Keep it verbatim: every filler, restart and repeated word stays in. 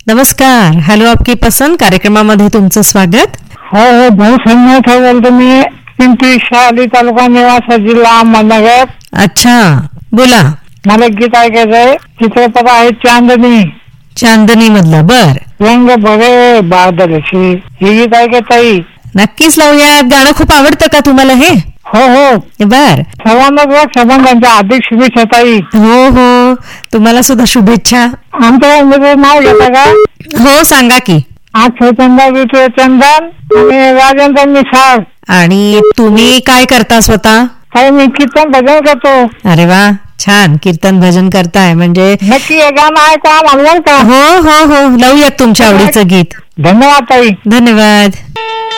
नमस्कार. हॅलो आपकी पसंद कार्यक्रमामध्ये तुमचं स्वागत. हो हो भाऊ संन्यास बोलतो मी, पिंपरी शहाली तालुका निवासा जिल्हा अहमदनगर. अच्छा बोला. मला गीत ऐकायचंय. चित्रपट आहे चांदणी. चांदणी मधला. बर. रंग भरे बादलशी हे गीत ऐकत ताई. नक्कीच लावूया. गाणं खूप आवडतं का तुम्हाला हे? हो हो. बर. सर्वांना संबंधांच्या अधिक शुभेच्छा ताई. हो हो तुम्हाला सुद्धा शुभेच्छा. आमच्या नाव घेता का? हो सांगा की. आज चंदा विठू चंदन आणि राजेंद्र मिसाळ. आणि तुम्ही काय करता स्वतः? काही मी कीर्तन भजन करतो. अरे वा छान. कीर्तन भजन करताय म्हणजे नक्की हे गाणं ऐकू आम्हाला का? हो हो हो लावूयात तुमच्या आवडीचं गीत. धन्यवाद ताई. धन्यवाद.